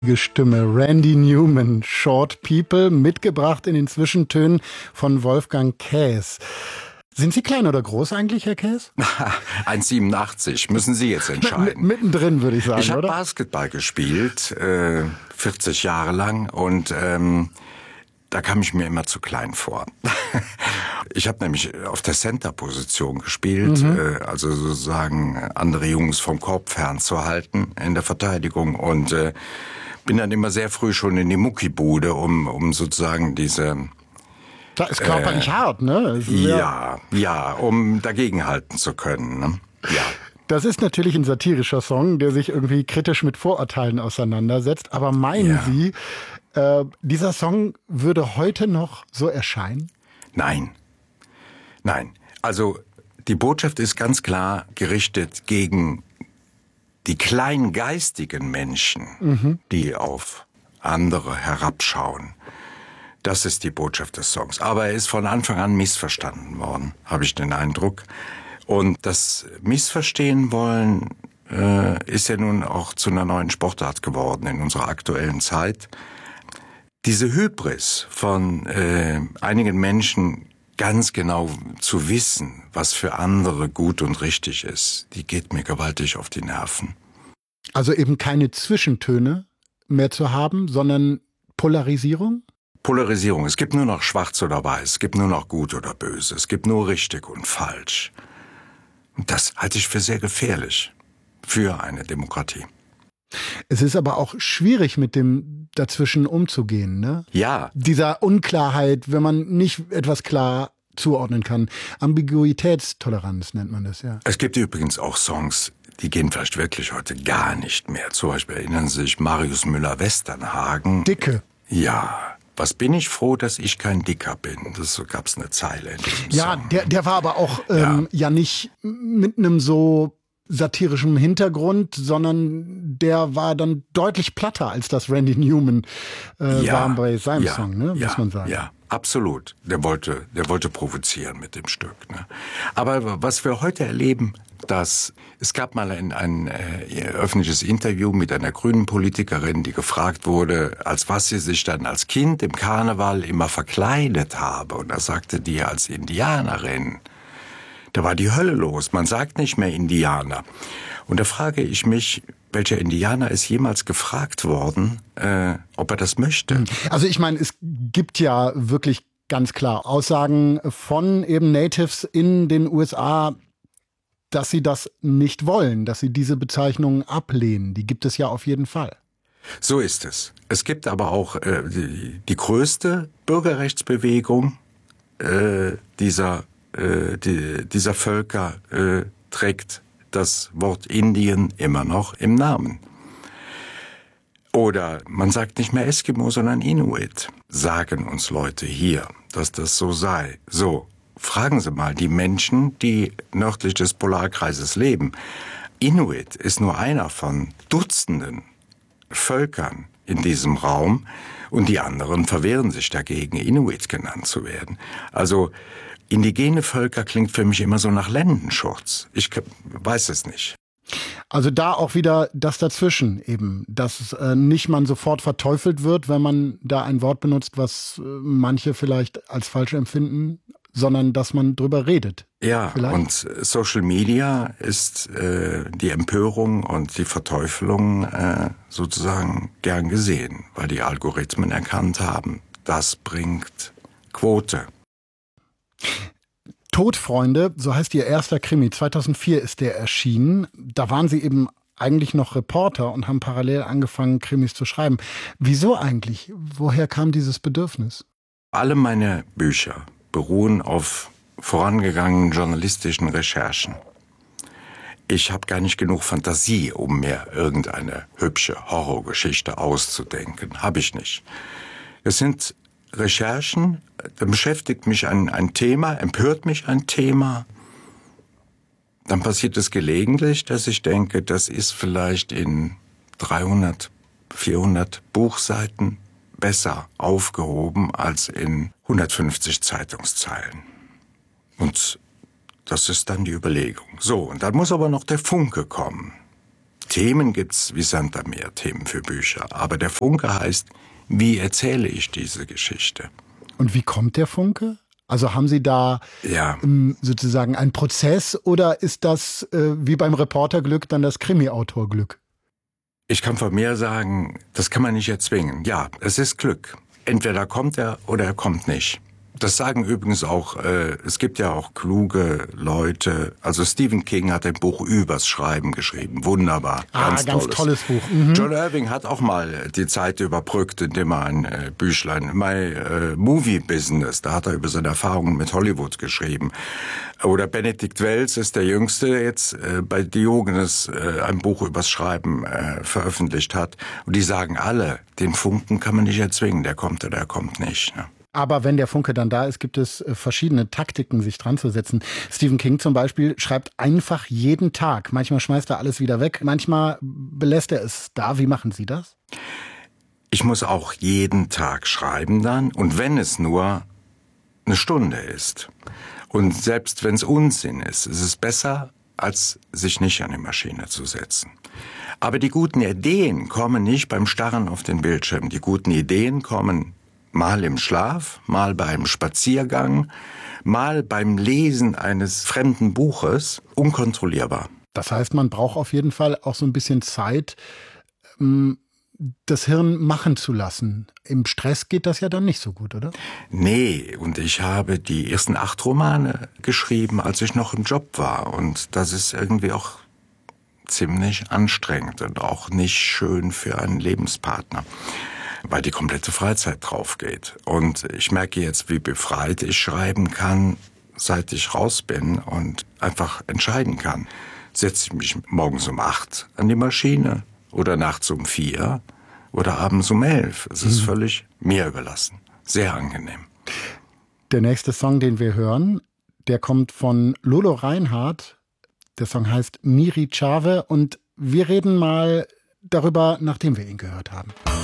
Stimme Randy Newman, Short People, mitgebracht in den Zwischentönen von Wolfgang Käs. Sind Sie klein oder groß eigentlich, Herr Käs? 1,87, müssen Sie jetzt entscheiden. Mittendrin, würde ich sagen, ich oder? Ich habe Basketball gespielt, 40 Jahre lang, und da kam ich mir immer zu klein vor. Ich habe nämlich auf der Center-Position gespielt, also sozusagen andere Jungs vom Korb fernzuhalten in der Verteidigung, und bin dann immer sehr früh schon in die Muckibude, um sozusagen diese... Das ist körperlich hart, ne? Ja, um dagegenhalten zu können, ne? Ja. Das ist natürlich ein satirischer Song, der sich irgendwie kritisch mit Vorurteilen auseinandersetzt. Aber meinen Sie, dieser Song würde heute noch so erscheinen? Nein. Also die Botschaft ist ganz klar gerichtet gegen die kleingeistigen Menschen, die auf andere herabschauen. Das ist die Botschaft des Songs. Aber er ist von Anfang an missverstanden worden, habe ich den Eindruck. Und das Missverstehen wollen ist ja nun auch zu einer neuen Sportart geworden in unserer aktuellen Zeit. Diese Hybris von einigen Menschen, ganz genau zu wissen, was für andere gut und richtig ist, die geht mir gewaltig auf die Nerven. Also eben keine Zwischentöne mehr zu haben, sondern Polarisierung? Polarisierung. Es gibt nur noch schwarz oder weiß, es gibt nur noch gut oder böse, es gibt nur richtig und falsch. Und das halte ich für sehr gefährlich für eine Demokratie. Es ist aber auch schwierig, mit dem dazwischen umzugehen, ne? Ja. Dieser Unklarheit, wenn man nicht etwas klar zuordnen kann. Ambiguitätstoleranz nennt man das, ja. Es gibt übrigens auch Songs, die gehen vielleicht wirklich heute gar nicht mehr. Zum Beispiel erinnern Sie sich Marius Müller-Westernhagen. Dicke. Ja. Was bin ich froh, dass ich kein Dicker bin. Das gab's eine Zeile in diesem Song. Ja, der war aber auch ja nicht mit einem so satirischen Hintergrund, sondern der war dann deutlich platter, als das Randy Newman war bei seinem Song, ne? Muss man sagen. Ja, absolut. Der wollte provozieren mit dem Stück. Ne? Aber was wir heute erleben, es gab mal ein öffentliches Interview mit einer grünen Politikerin, die gefragt wurde, als was sie sich dann als Kind im Karneval immer verkleidet habe. Und da sagte die als Indianerin. Da war die Hölle los. Man sagt nicht mehr Indianer. Und da frage ich mich, welcher Indianer ist jemals gefragt worden, ob er das möchte? Also ich meine, es gibt ja wirklich ganz klar Aussagen von eben Natives in den USA, dass sie das nicht wollen, dass sie diese Bezeichnungen ablehnen. Die gibt es ja auf jeden Fall. So ist es. Es gibt aber auch die größte Bürgerrechtsbewegung dieser Völker trägt das Wort Indien immer noch im Namen. Oder man sagt nicht mehr Eskimo, sondern Inuit. Sagen uns Leute hier, dass das so sei. So, fragen Sie mal die Menschen, die nördlich des Polarkreises leben. Inuit ist nur einer von Dutzenden Völkern in diesem Raum, und die anderen verwehren sich dagegen, Inuit genannt zu werden. Also indigene Völker klingt für mich immer so nach Ländenschurz. Ich weiß es nicht. Also da auch wieder das dazwischen eben, dass nicht man sofort verteufelt wird, wenn man da ein Wort benutzt, was manche vielleicht als falsch empfinden, sondern dass man drüber redet. Ja, vielleicht. Und Social Media ist die Empörung und die Verteufelung sozusagen gern gesehen, weil die Algorithmen erkannt haben, das bringt Quote. Todfreunde, so heißt Ihr erster Krimi. 2004 ist der erschienen. Da waren Sie eben eigentlich noch Reporter und haben parallel angefangen, Krimis zu schreiben. Wieso eigentlich? Woher kam dieses Bedürfnis? Alle meine Bücher beruhen auf vorangegangenen journalistischen Recherchen. Ich habe gar nicht genug Fantasie, um mir irgendeine hübsche Horrorgeschichte auszudenken. Habe ich nicht. Es sind Recherchen, da beschäftigt mich ein Thema, empört mich ein Thema. Dann passiert es gelegentlich, dass ich denke, das ist vielleicht in 300, 400 Buchseiten besser aufgehoben als in 150 Zeitungszeilen. Und das ist dann die Überlegung. So, und dann muss aber noch der Funke kommen. Themen gibt's wie Sand am Meer, Themen für Bücher. Aber der Funke heißt, wie erzähle ich diese Geschichte? Und wie kommt der Funke? Also haben Sie da sozusagen einen Prozess oder ist das wie beim Reporterglück dann das Krimi-Autorglück? Ich kann von mir sagen, das kann man nicht erzwingen. Ja, es ist Glück. Entweder kommt er oder er kommt nicht. Das sagen übrigens auch, es gibt ja auch kluge Leute. Also Stephen King hat ein Buch übers Schreiben geschrieben. Wunderbar. Ganz tolles Buch. John Irving hat auch mal die Zeit überbrückt, indem er ein Büchlein, My Movie Business, da hat er über seine Erfahrungen mit Hollywood geschrieben. Oder Benedikt Wells ist der Jüngste, der jetzt bei Diogenes ein Buch übers Schreiben veröffentlicht hat. Und die sagen alle, den Funken kann man nicht erzwingen, der kommt oder der kommt nicht. Ne? Aber wenn der Funke dann da ist, gibt es verschiedene Taktiken, sich dran zu setzen. Stephen King zum Beispiel schreibt einfach jeden Tag. Manchmal schmeißt er alles wieder weg, manchmal belässt er es da. Wie machen Sie das? Ich muss auch jeden Tag schreiben dann. Und wenn es nur eine Stunde ist und selbst wenn es Unsinn ist, ist es besser, als sich nicht an die Maschine zu setzen. Aber die guten Ideen kommen nicht beim Starren auf den Bildschirm. Die guten Ideen kommen mal im Schlaf, mal beim Spaziergang, mal beim Lesen eines fremden Buches, unkontrollierbar. Das heißt, man braucht auf jeden Fall auch so ein bisschen Zeit, das Hirn machen zu lassen. Im Stress geht das ja dann nicht so gut, oder? Nee, und ich habe die ersten 8 Romane geschrieben, als ich noch im Job war. Und das ist irgendwie auch ziemlich anstrengend und auch nicht schön für einen Lebenspartner, weil die komplette Freizeit drauf geht. Und ich merke jetzt, wie befreit ich schreiben kann, seit ich raus bin und einfach entscheiden kann. Setze ich mich morgens um 8 an die Maschine oder nachts um 4 oder abends um 11. Es ist völlig mir überlassen. Sehr angenehm. Der nächste Song, den wir hören, der kommt von Lolo Reinhardt. Der Song heißt Miri Chave und wir reden mal darüber, nachdem wir ihn gehört haben.